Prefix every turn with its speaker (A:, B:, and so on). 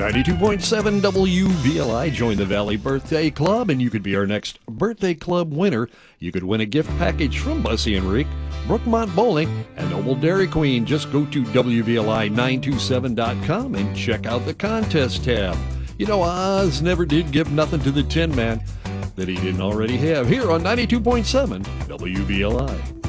A: 92.7 WVLI. Join the Valley Birthday Club, and you could be our next Birthday Club winner. You could win a gift package from Bussy and Reek, Brookmont Bowling, and Noble Dairy Queen. Just go to WVLI927.com and check out the contest tab. You know, Oz never did give nothing to the Tin Man that he didn't already have. Here on 92.7 WVLI.